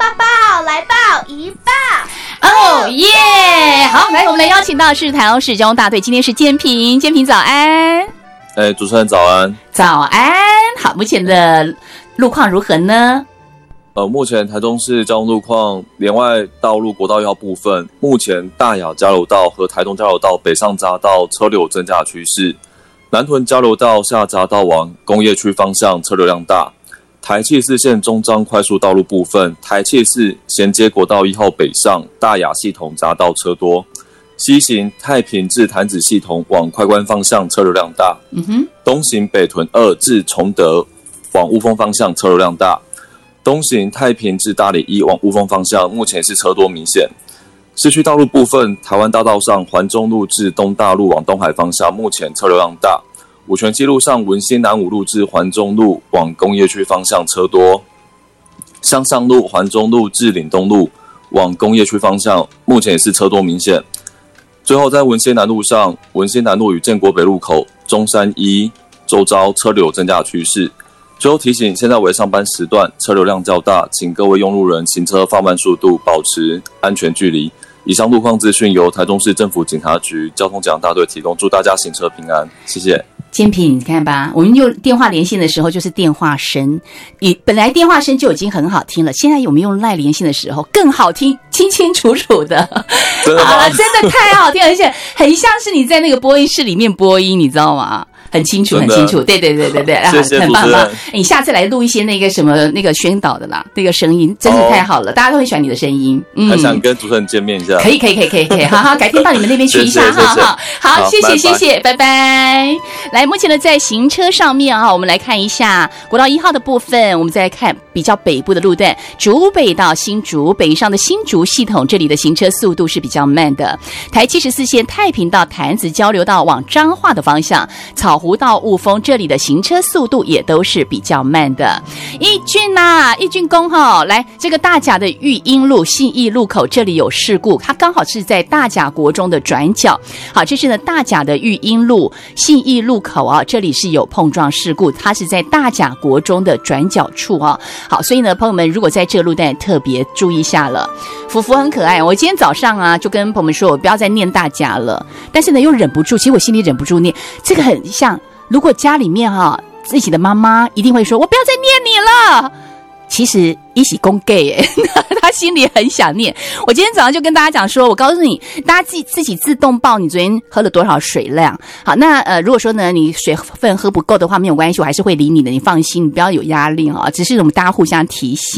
抱抱，来抱一抱。 哦耶！好，来，我们来邀请到是台中市交通大队，今天是建平，建平早安。 主持人早安。 早安。好，目前的路况如何呢？ 目前台中市交通路况，连外道路国道1号部分，目前大雅交流道和台东交流道北上匝道车流增加的趋势，南屯交流道下匝道往工业区方向车流量大。台七四线中彰快速道路部分，台七四衔接国道1号北上大雅系统匝道车多，西行太平至潭子系统往快关方向车流量大。东行北屯2至崇德往雾峰方向车流量大。东行太平至大里1往雾峰方向，目前是车多明显。市区道路部分，台湾大道上环中路至东大路往东海方向，目前车流量大。五权西路上文心南五路至环中路往工业区方向车多。向上路环中路至岭东路往工业区方向，目前也是车多明显。最后在文心南路上，文心南路与建国北路口、中山1周遭车流增加的趋势。最后提醒，现在为上班时段，车流量较大，请各位用路人行车放慢速度，保持安全距离。以上路况资讯由台中市政府警察局交通警大队提供，祝大家行车平安，谢谢。 建平，你看吧，我们用电话连线的时候就是电话声，本来电话声就已经很好听了，现在我们用赖连线的时候更好听，清清楚楚的。 真的吗？ 真的太好听了，而且很像是你在那个播音室里面播音，你知道吗？很清楚，很清楚，对， 谢谢很棒棒。你下次来录一些那个什么那个宣导的啦，那个声音真是太好了，大家都很喜欢你的声音。 还想跟主持人见面一下？ 可以，好，改天到你们那边去一下哈。好，谢谢，拜拜。来，目前呢在行车上面啊，我们来看一下国道1号的部分，我们再来看比较北部的路段，竹北到新竹北上的新竹系统，这里的行车速度是比较慢的。台74线太平到潭子交流道往彰化的方向，草湖到雾峰这里的行车速度也都是比较慢的。义俊公来这个大甲的育英路信义路口这里有事故，它刚好是在大甲国中的转角。好，这是呢大甲的育英路信义路口啊，这里是有碰撞事故，它是在大甲国中的转角处啊。好，所以呢朋友们如果在这个路段特别注意一下了。福福很可爱，我今天早上啊就跟朋友们说我不要再念大甲了，但是呢又忍不住，其实我心里忍不住念，这个很像如果家里面自己的妈妈一定会说我不要再念你了，其实一起公 gay 耶，他心里很想念。我今天早上就跟大家讲说，我告诉你，大家自己自动报你昨天喝了多少水量。好，那如果说呢你水分喝不够的话没有关系，我还是会理你的，你放心，你不要有压力只是我们大家互相提醒。